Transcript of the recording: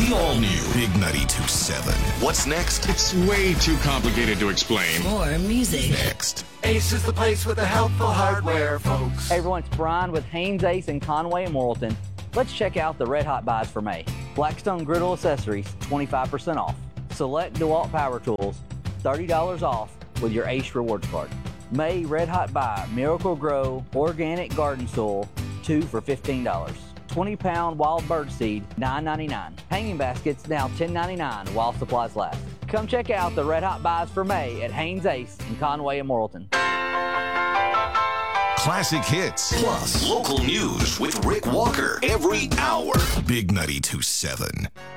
The all-new Big 92.7. What's next? It's way too complicated to explain. More music. Next. Ace is the place with the helpful hardware, folks. Hey everyone, it's Brian with Haynes Ace in Conway and Morrilton. Let's check out the red hot buys for May. Blackstone Griddle Accessories, 25% off. Select DeWalt Power Tools, $30 off with your Ace Rewards card. May red hot buy, Miracle Grow Organic Garden Soil, 2 for $15. 20-pound wild bird seed, $9.99. Hanging baskets, now $10.99 while supplies last. Come check out the red hot buys for May at Haynes Ace in Conway and Morrilton. Classic hits. Plus local news with Rick Walker every hour. Big 92.7.